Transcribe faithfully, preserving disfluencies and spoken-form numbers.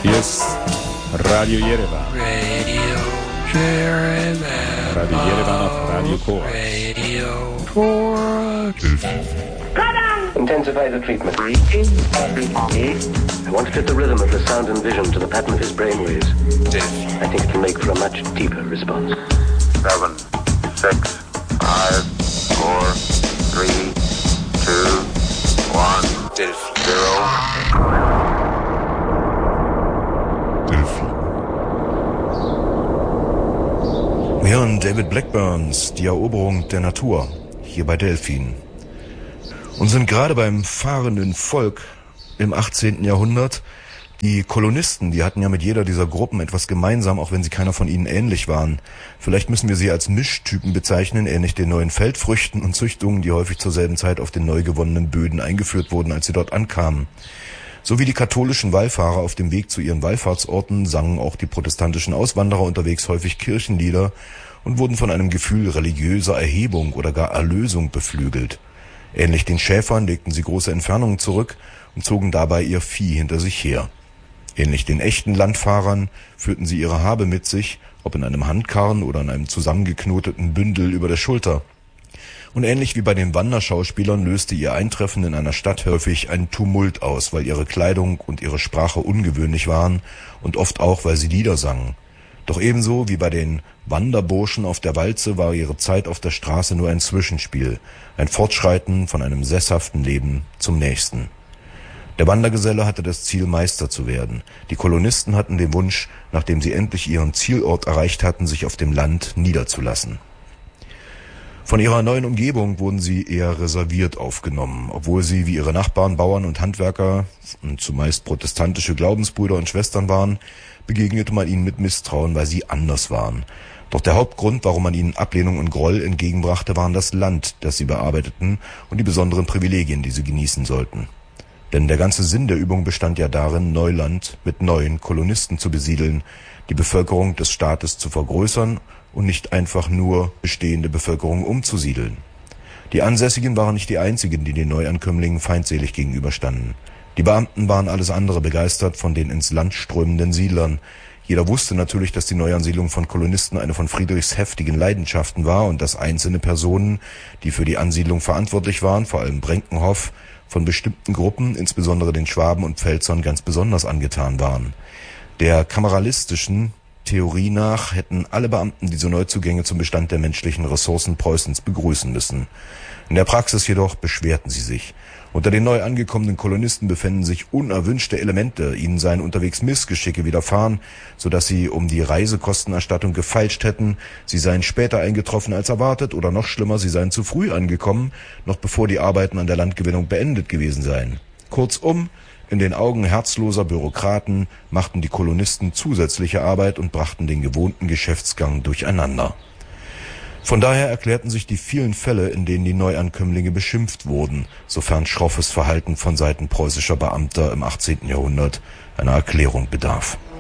Hier ist Radio Yerevan. Radio Yerevan. Radio Yerevan auf Radio Korax. Radio Korax. Intensify the treatment. I want to fit the rhythm of the sound and vision to the pattern of his brainwaves. I think it can make for a much deeper response. Seven, six, five, four, three, two, one, zero. Wir hören David Blackburns Die Eroberung der Natur hier bei Delphin und sind gerade beim fahrenden Volk im achtzehnten Jahrhundert. Die Kolonisten, die hatten ja mit jeder dieser Gruppen etwas gemeinsam, auch wenn sie keiner von ihnen ähnlich waren. Vielleicht müssen wir sie als Mischtypen bezeichnen, ähnlich den neuen Feldfrüchten und Züchtungen, die häufig zur selben Zeit auf den neu gewonnenen Böden eingeführt wurden, als sie dort ankamen. So wie die katholischen Wallfahrer auf dem Weg zu ihren Wallfahrtsorten sangen auch die protestantischen Auswanderer unterwegs häufig Kirchenlieder und wurden von einem Gefühl religiöser Erhebung oder gar Erlösung beflügelt. Ähnlich den Schäfern legten sie große Entfernungen zurück und zogen dabei ihr Vieh hinter sich her. Ähnlich den echten Landfahrern führten sie ihre Habe mit sich, ob in einem Handkarren oder in einem zusammengeknoteten Bündel über der Schulter. Und ähnlich wie bei den Wanderschauspielern löste ihr Eintreffen in einer Stadt häufig einen Tumult aus, weil ihre Kleidung und ihre Sprache ungewöhnlich waren und oft auch, weil sie Lieder sangen. Doch ebenso wie bei den Wanderburschen auf der Walze war ihre Zeit auf der Straße nur ein Zwischenspiel, ein Fortschreiten von einem sesshaften Leben zum nächsten. Der Wandergeselle hatte das Ziel, Meister zu werden. Die Kolonisten hatten den Wunsch, nachdem sie endlich ihren Zielort erreicht hatten, sich auf dem Land niederzulassen. Von ihrer neuen Umgebung wurden sie eher reserviert aufgenommen, obwohl sie wie ihre Nachbarn Bauern und Handwerker und zumeist protestantische Glaubensbrüder und Schwestern waren, begegnete man ihnen mit Misstrauen, weil sie anders waren. Doch der Hauptgrund, warum man ihnen Ablehnung und Groll entgegenbrachte, waren das Land, das sie bearbeiteten und die besonderen Privilegien, die sie genießen sollten. Denn der ganze Sinn der Übung bestand ja darin, Neuland mit neuen Kolonisten zu besiedeln, die Bevölkerung des Staates zu vergrößern und nicht einfach nur bestehende Bevölkerung umzusiedeln. Die Ansässigen waren nicht die einzigen, die den Neuankömmlingen feindselig gegenüberstanden. Die Beamten waren alles andere begeistert von den ins Land strömenden Siedlern. Jeder wusste natürlich, dass die Neuansiedlung von Kolonisten eine von Friedrichs heftigen Leidenschaften war und dass einzelne Personen, die für die Ansiedlung verantwortlich waren, vor allem Brenkenhoff, von bestimmten Gruppen, insbesondere den Schwaben und Pfälzern, ganz besonders angetan waren. Der kameralistischen Theorie nach hätten alle Beamten diese Neuzugänge zum Bestand der menschlichen Ressourcen Preußens begrüßen müssen. In der Praxis jedoch beschwerten sie sich. Unter den neu angekommenen Kolonisten befänden sich unerwünschte Elemente, ihnen seien unterwegs Missgeschicke widerfahren, sodass sie um die Reisekostenerstattung gefeilscht hätten, sie seien später eingetroffen als erwartet oder noch schlimmer, sie seien zu früh angekommen, noch bevor die Arbeiten an der Landgewinnung beendet gewesen seien. Kurzum, in den Augen herzloser Bürokraten machten die Kolonisten zusätzliche Arbeit und brachten den gewohnten Geschäftsgang durcheinander. Von daher erklärten sich die vielen Fälle, in denen die Neuankömmlinge beschimpft wurden, sofern schroffes Verhalten von Seiten preußischer Beamter im achtzehnten Jahrhundert einer Erklärung bedarf.